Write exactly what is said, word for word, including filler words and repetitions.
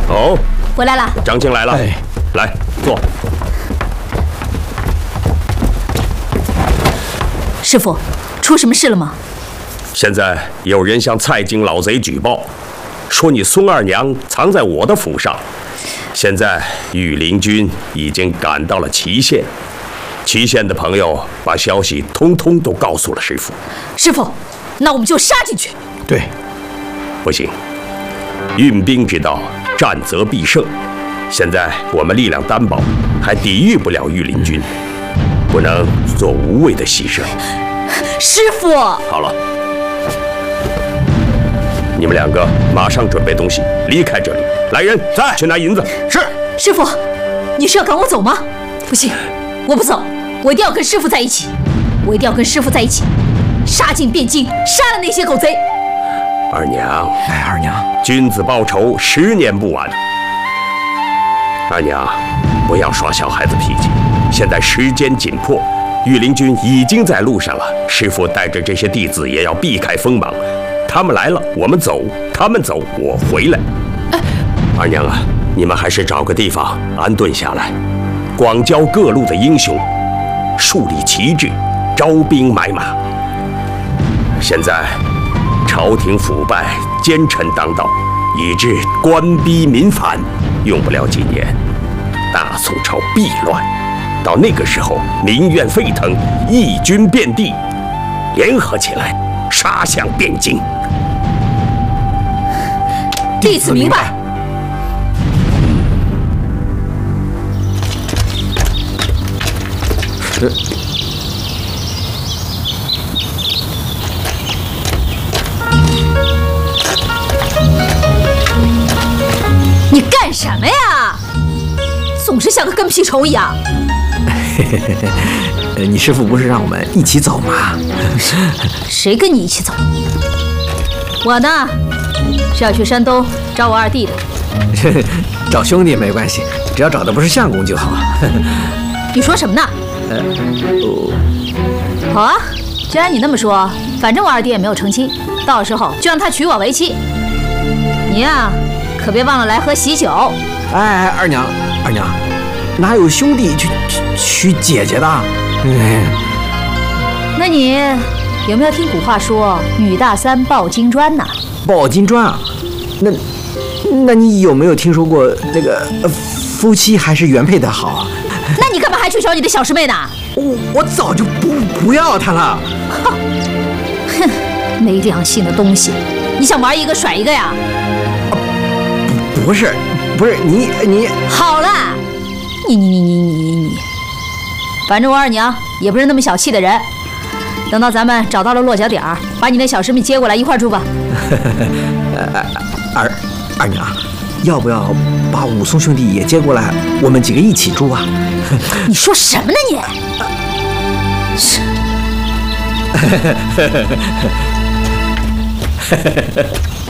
哦， 回来了。 张青来了， 哎， 来坐。 师傅，出什么事了吗？ 现在有人向蔡京老贼举报，说你孙二娘藏在我的府上。现在御林军已经赶到了祁县，祁县的朋友把消息通通都告诉了师傅。 师傅，那我们就杀进去。 对， 不行，运兵之道，战则必胜。现在我们力量单薄，还抵御不了御林军，不能做无谓的牺牲。 师傅， 好了，你们两个马上准备东西，离开这里。来人，在去拿银子。 是。 师傅，你是要赶我走吗？不行，我不走，我一定要跟师傅在一起，我一定要跟师傅在一起，杀进汴京，杀了那些狗贼。 二娘， 哎，二娘， 君子报仇，十年不晚。二娘，不要耍小孩子脾气，现在时间紧迫，御林军已经在路上了。师傅带着这些弟子也要避开锋芒，他们来了我们走，他们走我回来。哎，二娘啊，你们还是找个地方安顿下来，广交各路的英雄，树立旗帜，招兵买马。现在朝廷腐败，奸臣当道，以致官逼民反，用不了几年，大宋朝必乱。到那个时候，民怨沸腾，义军遍地，联合起来，杀向汴京。 弟子明白。 呃你干什么呀？总是像个跟屁虫一样。 呃，你师傅不是让我们一起走吗？ 谁跟你一起走？我呢，是要去山东找我二弟的。 找兄弟没关系，只要找的不是相公就好。 你说什么呢？ 呃，哦， 好啊，既然你那么说，反正我二弟也没有成亲，到时候就让他娶我为妻。你呀，可别忘了来喝喜酒。 哎，二娘，二娘，哪有兄弟去娶姐姐的？哎， 那你有没有听古话说“女大三抱金砖”呢？ 抱金砖啊？那，那你有没有听说过那个呃夫妻还是原配的好啊？ 那你干嘛还去找你的小师妹呢？ 我我早就不不要她了。 哼，哼，没良心的东西！你想玩一个甩一个呀？ 啊、不不是，不是你你好了，你你你你你你你，反正我二娘也不是那么小气的人。等到咱们找到了落脚点儿，把你那小师妹接过来一块住吧。 二二娘，要不要把武松兄弟也接过来，我们几个一起住啊？ 你说什么呢你？是。